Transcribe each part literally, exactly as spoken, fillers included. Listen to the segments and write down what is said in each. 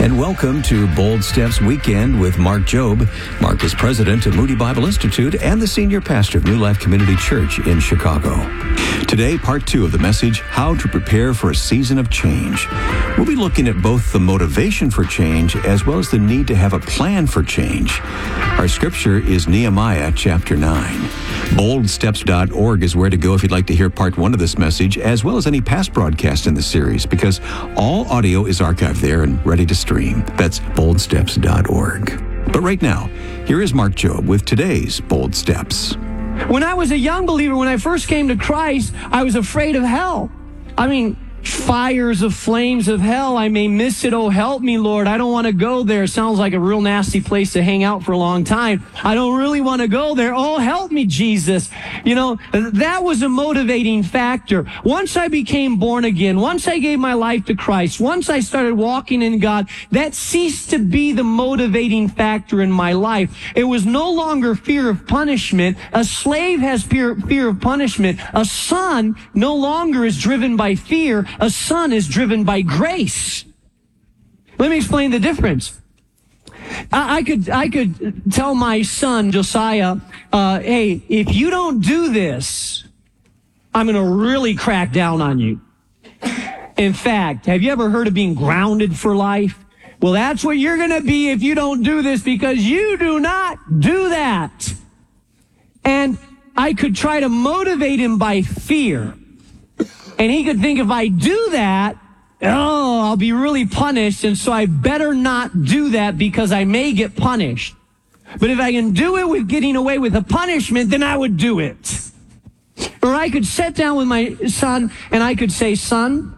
And welcome to Bold Steps Weekend with Mark Jobe. Mark is president of Moody Bible Institute and the senior pastor of New Life Community Church in Chicago. Today, part two of the message, How to Prepare for a Season of Change. We'll be looking at both the motivation for change as well as the need to have a plan for change. Our scripture is Nehemiah chapter nine. bold steps dot org is where to go if you'd like to hear part one of this message, as well as any past broadcast in the series, because all audio is archived there and ready to stream. That's bold steps dot org. But right now, here is Mark Jobe with today's Bold Steps. When I was a young believer, when I first came to Christ, I was afraid of hell. I mean, fires of flames of hell. I may miss it. Oh, help me, Lord. I don't want to go there. Sounds like a real nasty place to hang out for a long time. I don't really want to go there. Oh, help me, Jesus. You know, that was a motivating factor. Once I became born again, once I gave my life to Christ, once I started walking in God, that ceased to be the motivating factor in my life. It was no longer fear of punishment. A slave has fear, fear of punishment. A son no longer is driven by fear. A son is driven by grace. Let me explain the difference. I, I could I could tell my son, Josiah, uh, hey, if you don't do this, I'm going to really crack down on you. In fact, have you ever heard of being grounded for life? Well, that's what you're going to be if you don't do this, because you do not do that. And I could try to motivate him by fear. And he could think, if I do that, oh, I'll be really punished, and so I better not do that because I may get punished. But if I can do it with getting away with a punishment, then I would do it. Or I could sit down with my son and I could say, son,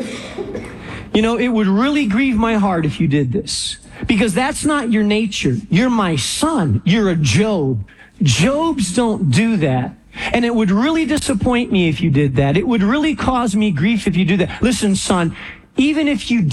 you know, it would really grieve my heart if you did this, because that's not your nature. You're my son. You're a Job. Jobs don't do that. And it would really disappoint me if you did that. It would really cause me grief if you do that. Listen, son, even if you